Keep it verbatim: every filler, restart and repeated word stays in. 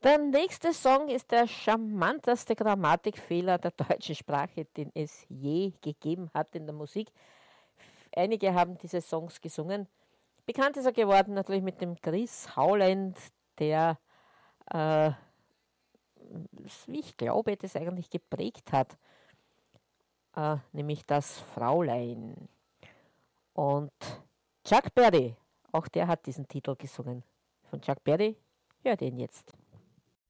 Der nächste Song ist der charmanteste Grammatikfehler der deutschen Sprache, den es je gegeben hat in der Musik. Einige haben diese Songs gesungen. Bekannt ist er geworden natürlich mit dem Chris Howland, der, äh, wie ich glaube, das eigentlich geprägt hat, äh, nämlich das Fraulein. Und Chuck Berry, auch der hat diesen Titel gesungen. Von Chuck Berry, hört ihn jetzt.